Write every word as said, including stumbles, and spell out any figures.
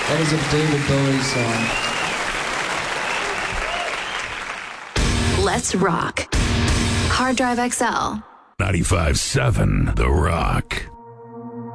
That is a David Bowie song. Let's rock. Hard Drive X L. ninety-five seven The Rock.